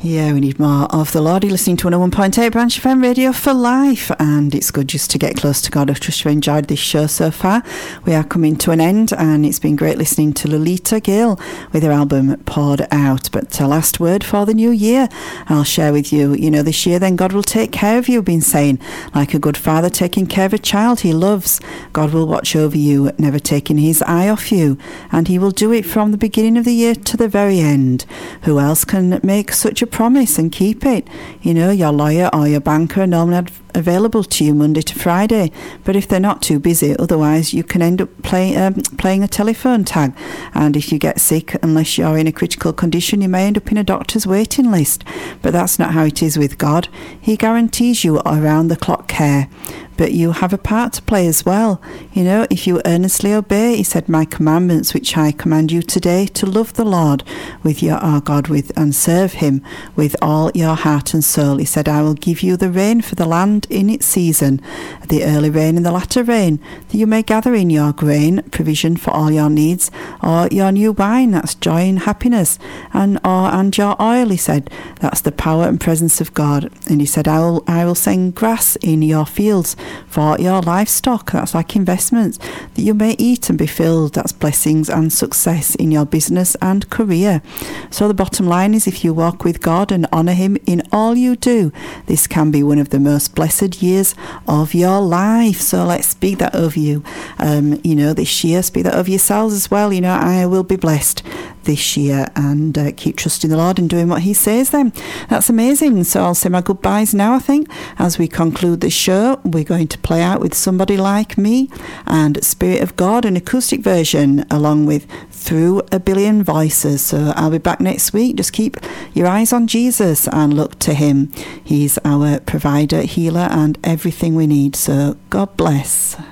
Yeah, we need more of the Lord. You're listening to 101.8 Branch FM Radio for Life, and it's good just to get close to God. I trust you've enjoyed this show so far. We are coming to an end, and it's been great listening to Lolita Gill with her album Poured Out. But last word for the new year, I'll share with you, this year then God will take care of you. I've been saying, like a good father taking care of a child he loves. God will watch over you, never taking his eye off you, and he will do it from the beginning of the year to the very end. Who else can make such a promise and keep it? Your lawyer or your banker are normally available to you Monday to Friday, but if they're not too busy, otherwise you can end up playing a telephone tag, and if you get sick, unless you're in a critical condition, you may end up in a doctor's waiting list. But that's not how it is with God. He guarantees you around the clock care, but you have a part to play as well. If you earnestly obey, he said, my commandments which I command you today, to love the Lord with our God and serve him with all your heart and soul. He said, I will give you the rain for the land in its season, the early rain and the latter rain, that you may gather in your grain, provision for all your needs, or your new wine, that's joy and happiness, and your oil, he said, that's the power and presence of God. And he said, I will send grass in your fields for your livestock, that's like investments, that you may eat and be filled, that's blessings and success in your business and career. So the bottom line is, if you walk with God and honour him in all you do, this can be one of the most blessed years of your life. So let's speak that over you. This year, speak that over yourselves as well. I will be blessed this year, and keep trusting the Lord and doing what he says then. That's amazing. So I'll say my goodbyes now, I think. As we conclude the show, we're going to play out with Somebody Like Me and Spirit of God, an acoustic version, along with Through a Billion Voices. So I'll be back next week. Just keep your eyes on Jesus and look to him. He's our provider, healer, and everything we need. So God bless.